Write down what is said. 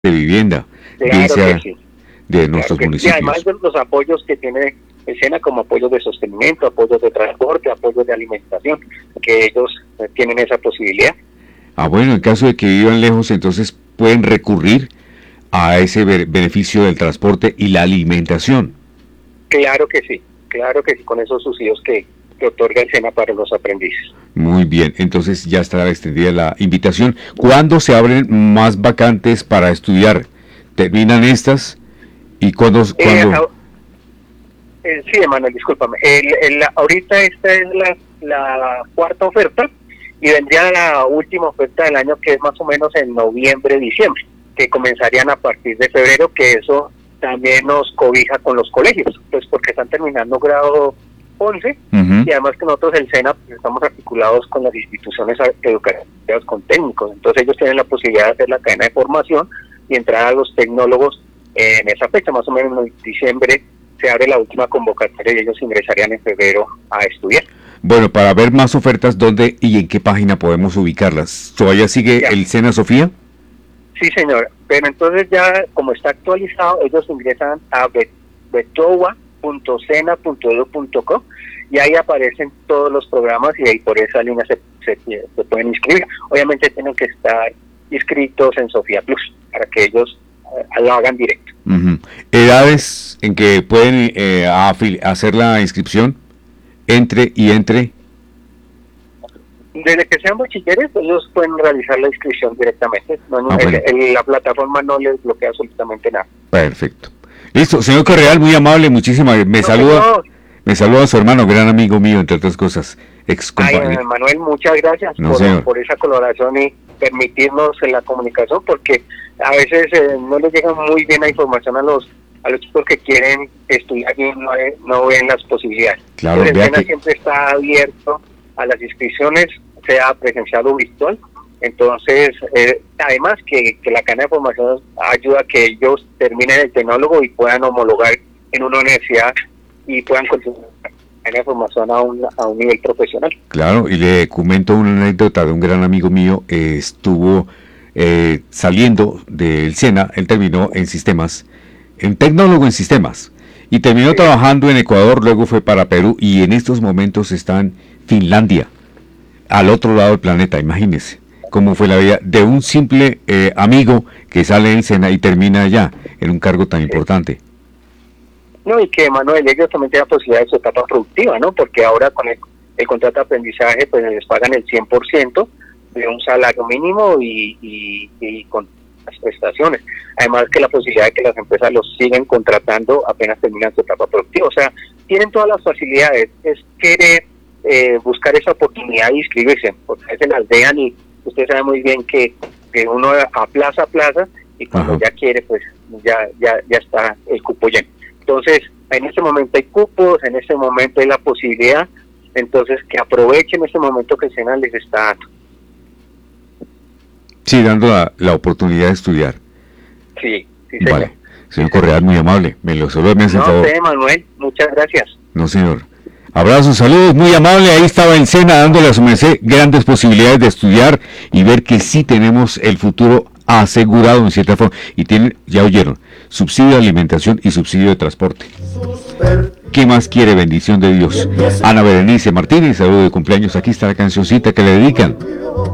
de vivienda, Claro que dice sí, de claro nuestros que sí. Y además municipios. de los apoyos que tiene el SENA como apoyos de sostenimiento, apoyos de transporte, apoyos de alimentación, que ellos tienen esa posibilidad. Ah, bueno, en caso de que vivan lejos, entonces pueden recurrir a ese beneficio del transporte y la alimentación. Claro que sí, con esos subsidios que otorga el SENA para los aprendices. Muy bien, entonces ya estará extendida la invitación. ¿Cuándo se abren más vacantes para estudiar? ¿Terminan estas? ¿Y cuándo? Sí, Emanuel, discúlpame. Ahorita esta es la cuarta oferta y vendría la última oferta del año, que es más o menos en noviembre, diciembre, que comenzarían a partir de febrero, que eso también nos cobija con los colegios, pues porque están terminando grado 11 y además que nosotros el SENA pues, estamos articulados con las instituciones educativas, con técnicos, entonces ellos tienen la posibilidad de hacer la cadena de formación y entrar a los tecnólogos en esa fecha, más o menos en diciembre se abre la última convocatoria y ellos ingresarían en febrero a estudiar. Bueno, para ver más ofertas, ¿dónde y en qué página podemos ubicarlas? ¿Todavía sigue el SENA Sofía? Sí, señor, pero entonces ya como está actualizado, ellos ingresan a betowa.sena.edu.co y ahí aparecen todos los programas y ahí por esa línea se pueden inscribir. Obviamente tienen que estar inscritos en Sofía Plus para que ellos lo hagan directo. ¿Edades en que pueden hacer la inscripción? Entre. Desde que sean bachilleres, ellos pueden realizar la inscripción directamente. La plataforma no les bloquea absolutamente nada. Perfecto. Listo, señor Correal, muy amable, muchísimas. Me saluda a su hermano, gran amigo mío, entre otras cosas, ex compañero. Manuel, muchas gracias por esa colaboración y permitirnos en la comunicación, porque a veces no les llega muy bien la información a los chicos que quieren estudiar y no ven las posibilidades. Claro, el SENA siempre está abierto a las inscripciones, sea presencial o virtual. Entonces, además que la cadena de formación ayuda a que ellos terminen el tecnólogo y puedan homologar en una universidad y puedan continuar la cadena de formación a un nivel profesional. Claro, y le comento una anécdota de un gran amigo mío, estuvo saliendo del SENA, él terminó en sistemas, en tecnólogo en sistemas, y terminó trabajando en Ecuador, luego fue para Perú, y en estos momentos está en Finlandia, al otro lado del planeta, imagínese cómo fue la vida de un simple amigo que sale del SENA y termina allá, en un cargo tan importante. No, y que Manuel, ellos también tienen la posibilidad de su etapa productiva, ¿no? Porque ahora con el contrato de aprendizaje, pues les pagan el 100% de un salario mínimo y con las prestaciones. Además que la posibilidad de que las empresas los siguen contratando apenas terminan su etapa productiva. O sea, tienen todas las facilidades. Es querer buscar esa oportunidad de inscribirse, porque a veces las dejan y usted sabe muy bien que uno aplaza y cuando ya quiere, pues ya está el cupo lleno. Entonces, en este momento hay cupos, en este momento hay la posibilidad, entonces que aprovechen este momento que el SENA les está dando. Sí, dando la oportunidad de estudiar. Sí, señor. Vale. Señor Correal, muy amable. Me lo solo me hace favor. No, Manuel, muchas gracias. No, señor. Abrazos, saludos, muy amable. Ahí estaba el SENA dándole a su merced grandes posibilidades de estudiar y ver que sí tenemos el futuro asegurado en cierta forma. Y tienen, ya oyeron, subsidio de alimentación y subsidio de transporte. ¿Qué más quiere? Bendición de Dios. Ana Berenice Martínez, saludo de cumpleaños. Aquí está la cancioncita que le dedican.